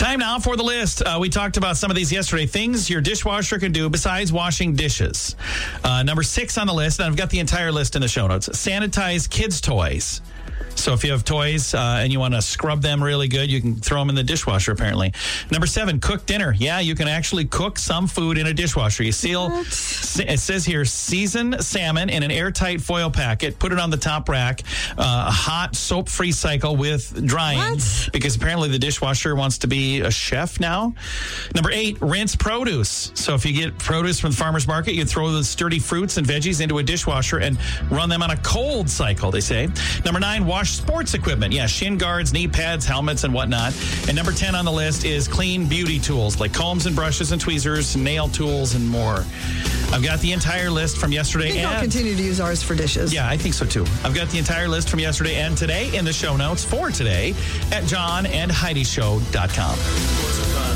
Time now for the list. We talked about some of these yesterday. Things your dishwasher can do besides washing dishes. Number 6 on the list, and I've got the entire list in the show notes. Sanitize kids' toys. So if you have toys and you want to scrub them really good, you can throw them in the dishwasher, apparently. Number 7, cook dinner. Yeah, you can actually cook some food in a dishwasher. You seal, it says here, season salmon in an airtight foil packet, put it on the top rack, a hot soap-free cycle with drying. Because apparently the dishwasher wants to be a chef now. Number 8, rinse produce. So if you get produce from the farmer's market, you throw the sturdy fruits and veggies into a dishwasher and run them on a cold cycle, they say. Number 9, wash sports equipment. Yeah, shin guards, knee pads, helmets, and whatnot. And number 10 on the list is clean beauty tools like combs and brushes and tweezers, nail tools, and more. I've got the entire list from yesterday. I think I'll continue to use ours for dishes. Yeah, I think so too. I've got the entire list from yesterday and today in the show notes for today at johnandheidishow.com.